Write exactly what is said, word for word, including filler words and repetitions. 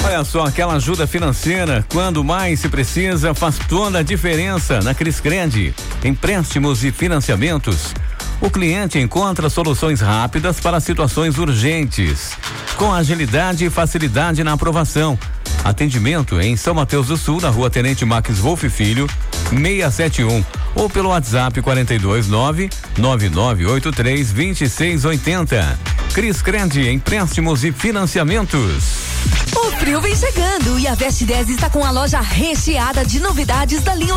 Olha só, aquela ajuda financeira, quando mais se precisa, faz toda a diferença na Criscred. Empréstimos e financiamentos. O cliente encontra soluções rápidas para situações urgentes, com agilidade e facilidade na aprovação. Atendimento em São Mateus do Sul, na Rua Tenente Max Wolff Filho, seiscentos e setenta e um, ou pelo WhatsApp quarenta e dois nove nove nove oito três dois seis oito zero. Criscred, empréstimos e financiamentos. O frio vem chegando e a Veste dez está com a loja recheada de novidades da linha